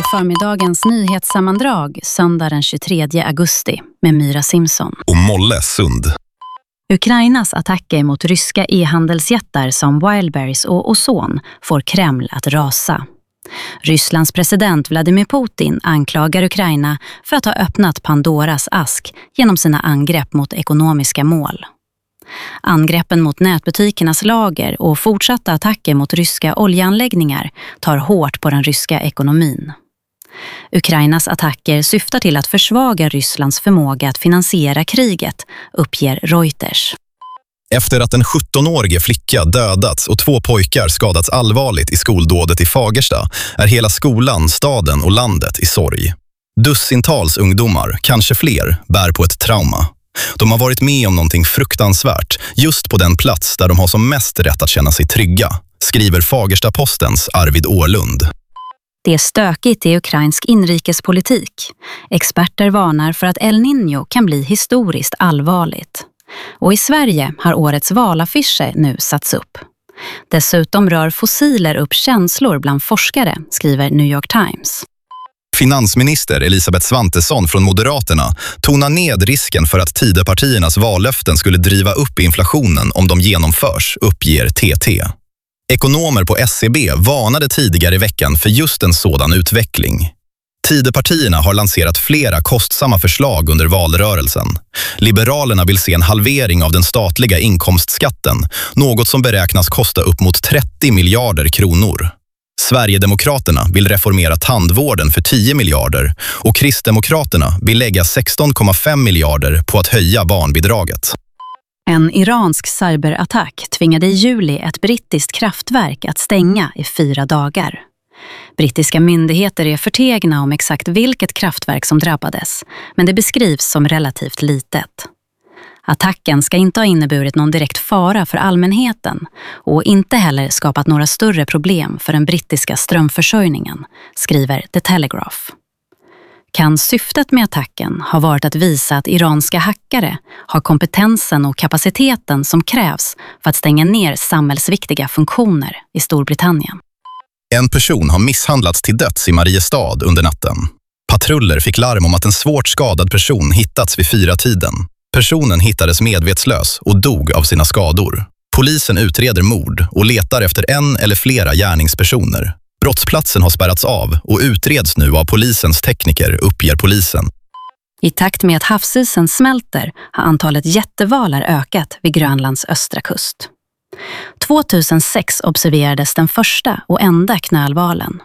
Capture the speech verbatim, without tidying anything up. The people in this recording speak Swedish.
förmiddagens nyhetssammandrag söndag den tjugotredje augusti med Myra Simpson. Och Molle Sund. Ukrainas attacker mot ryska e-handelsjättar som Wildberries och Ozon får Kreml att rasa. Rysslands president Vladimir Putin anklagar Ukraina för att ha öppnat Pandoras ask genom sina angrepp mot ekonomiska mål. Angreppen mot nätbutikernas lager och fortsatta attacker mot ryska oljeanläggningar tar hårt på den ryska ekonomin. Ukrainas attacker syftar till att försvaga Rysslands förmåga att finansiera kriget, uppger Reuters. Efter att en sjuttonårig flicka dödats och två pojkar skadats allvarligt i skoldådet i Fagersta är hela skolan, staden och landet i sorg. Dussintals ungdomar, kanske fler, bär på ett trauma. De har varit med om någonting fruktansvärt just på den plats där de har som mest rätt att känna sig trygga, skriver Fagersta-Postens Arvid Årlund. Det är stökigt i ukrainsk inrikespolitik. Experter varnar för att El Niño kan bli historiskt allvarligt. Och i Sverige har årets valaffischer nu satts upp. Dessutom rör fossiler upp känslor bland forskare, skriver New York Times. Finansminister Elisabeth Svantesson från Moderaterna tonar ned risken för att Tidöpartiernas vallöften skulle driva upp inflationen om de genomförs, uppger T T. Ekonomer på S C B varnade tidigare i veckan för just en sådan utveckling. Tidöpartierna har lanserat flera kostsamma förslag under valrörelsen. Liberalerna vill se en halvering av den statliga inkomstskatten, något som beräknas kosta upp mot trettio miljarder kronor. Sverigedemokraterna vill reformera tandvården för tio miljarder och Kristdemokraterna vill lägga sexton komma fem miljarder på att höja barnbidraget. En iransk cyberattack tvingade i juli ett brittiskt kraftverk att stänga i fyra dagar. Brittiska myndigheter är förtegna om exakt vilket kraftverk som drabbades, men det beskrivs som relativt litet. Attacken ska inte ha inneburit någon direkt fara för allmänheten och inte heller skapat några större problem för den brittiska strömförsörjningen, skriver The Telegraph. Kan syftet med attacken ha varit att visa att iranska hackare har kompetensen och kapaciteten som krävs för att stänga ner samhällsviktiga funktioner i Storbritannien? En person har misshandlats till döds i Mariestad under natten. Patruller fick larm om att en svårt skadad person hittats vid fyra tiden. Personen hittades medvetslös och dog av sina skador. Polisen utreder mord och letar efter en eller flera gärningspersoner. Brottsplatsen har spärrats av och utreds nu av polisens tekniker, uppger polisen. I takt med att havsisen smälter har antalet jättevalar ökat vid Grönlands östra kust. tvåtusensex observerades den första och enda knölvalen.